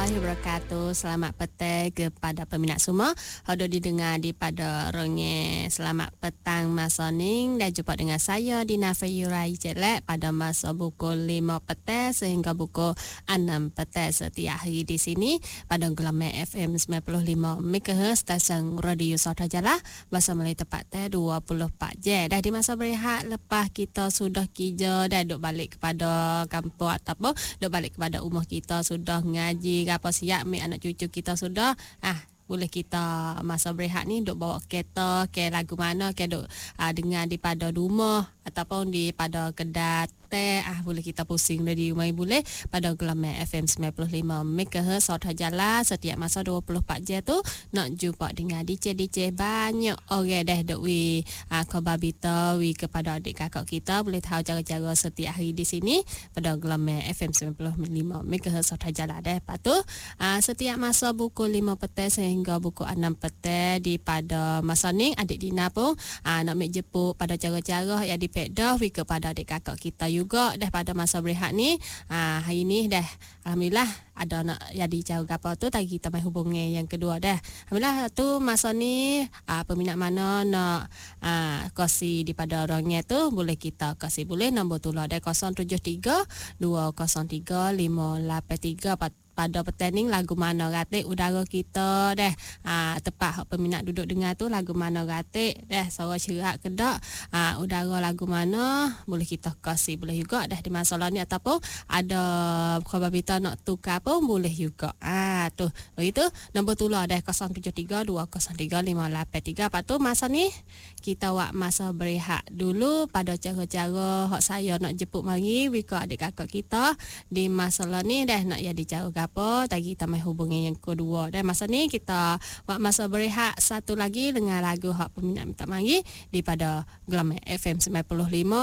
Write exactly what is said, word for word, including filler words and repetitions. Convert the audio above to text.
warahmatullahi wabarakatuh. Selamat petang kepada peminat semua. Hadir didengar di pada ronge. Selamat petang masa ni. Dan jumpa dengan saya Dina Fayurai Jelek pada masa pukul lima petang sehingga pukul enam petang setiap hari di sini pada gelombang F M sembilan puluh lima megahertz stesen radio Sutrajaya bahasa Melayu tepat dua puluh empat jam. Dah di masa berehat lepas kita sudah kerja dah duk balik kepada kampung ataupun duk balik kepada rumah kita, sudah ngaji apa siap ambil anak cucu kita sudah ah boleh kita masa berehat ni duk bawa kereta ke lagu mana ke duk ah, dengar di pada rumah ataupun di pada kedai teh ah boleh kita pusing dari rumah boleh pada gelombang F M sembilan puluh lima megahertz Sutrajaya setiap masa dua puluh empat jam tu nak jumpa dengan D J D J banyak orang dah duk wi ah, khabar berita wi kepada adik kakak kita boleh tahu cara-cara setiap hari di sini pada gelombang F M sembilan puluh lima megahertz Sutrajaya dah. Lepas tu ah, setiap masa pukul lima petang sehingga pukul enam petang di pada masa ni adik Dina pun ah, nak ambil jemput pada cara-cara yang dipekdah wi kepada adik kakak kita juga dah pada masa berehat ni. Ah, hari ni dah alhamdulillah ada nak jadi jauh apa tu tadi kita mai hubungi yang kedua dah. Alhamdulillah tu masa ni ah, peminat mana nak ah, kasi di pada orangnya tu boleh kita kasi boleh nombor tulah dah kosong tujuh tiga dua kosong tiga lima lapan tiga pada pertanding lagu mana ratik udara kita dah ah, tepat peminat duduk dengar tu lagu mana ratik dah suara cerak kedak ah, udara lagu mana boleh kita kasih boleh juga dah di masalah ni ataupun ada khabar berita nak tukar pun boleh juga ah tu begitu nombor tulah dah kosong tujuh tiga dua kosong tiga lima lapan tiga. Lepas tu masa ni kita buat masa berehat dulu pada cara-cara hak saya nak jemput mari wika adik kakak kita di masalah ni dah nak jadi cara apa tadi kita mai hubungi yang kedua dan masa ni kita buat masa berehat satu lagi dengan lagu hak peminat minta mari di pada gelombang F M sembilan puluh lima